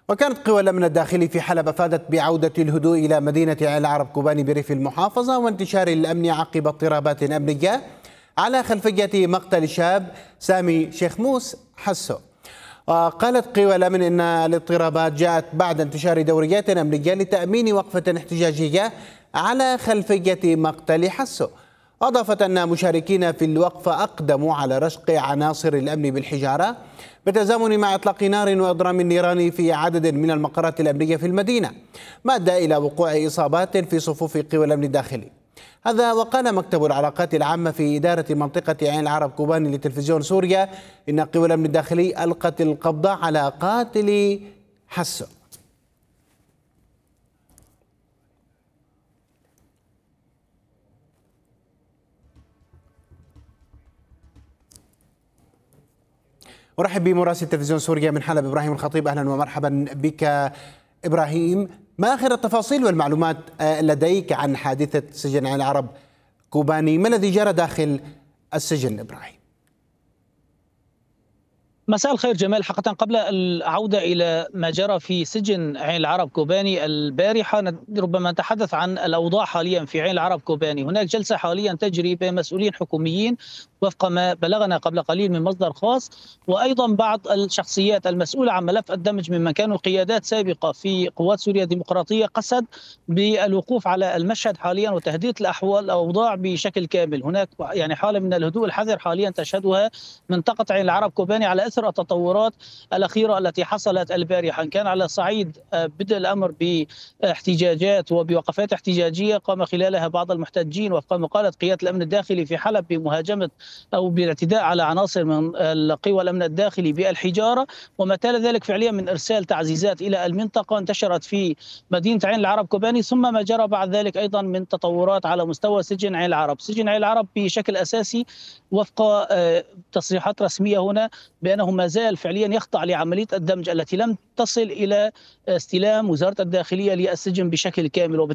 وكانت قوى الأمن الداخلي في حلب أفادت بعودة الهدوء إلى مدينة عين العرب كوباني بريف المحافظة وانتشار الأمن عقب اضطرابات أمنية على خلفية مقتل شاب سامي شيخموس حسو. وقالت قوى الأمن إن الاضطرابات جاءت بعد انتشار دوريات أمنية لتأمين وقفة احتجاجية على خلفية مقتل حسو. أضافت أن مشاركين في الوقفة أقدموا على رشق عناصر الأمن بالحجارة بالتزامن مع إطلاق نار وإضرام النيران في عدد من المقرات الأمنية في المدينة، ما أدى إلى وقوع إصابات في صفوف قوى الأمن الداخلي. هذا وقال مكتب العلاقات العامة في إدارة منطقة عين العرب كوباني لتلفزيون سوريا إن قوى الأمن الداخلي ألقت القبض على قاتل حسو. أرحب بمراسل تلفزيون سوريا من حلب إبراهيم الخطيب. أهلا ومرحبا بك إبراهيم. ما آخر التفاصيل والمعلومات لديك عن حادثة سجن عين العرب كوباني؟ ما الذي جرى داخل السجن إبراهيم؟ مساء الخير جمال. حقيقة قبل العودة إلى ما جرى في سجن عين العرب كوباني البارحة ربما نتحدث عن الأوضاع حاليا في عين العرب كوباني. هناك جلسة حاليا تجري بين مسؤولين حكوميين وفق ما بلغنا قبل قليل من مصدر خاص، وأيضا بعض الشخصيات المسؤولة عن ملف الدمج ممن كانوا قيادات سابقة في قوات سوريا الديمقراطية قصد بالوقوف على المشهد حاليا وتهدئة الأوضاع بشكل كامل. هناك يعني حالة من الهدوء الحذر حاليا تشهدها منطقة عين العرب كوباني على أثر التطورات الأخيرة التي حصلت البارحة. كان على صعيد بدء الأمر باحتجاجات وبوقفات احتجاجية قام خلالها بعض المحتجين وفق ما قالت قيادة الأمن الداخلي في حلب بمهاجمة أو بالاعتداء على عناصر من قوى الأمن الداخلي بالحجارة، وما تالى ذلك فعليا من إرسال تعزيزات إلى المنطقة انتشرت في مدينة عين العرب كوباني، ثم ما جرى بعد ذلك أيضا من تطورات على مستوى سجن عين العرب. سجن عين العرب بشكل أساسي وفق تصريحات رسمية هنا بأنه ما زال فعليا يخضع لعملية الدمج التي لم تصل إلى استلام وزارة الداخلية للسجن بشكل كامل.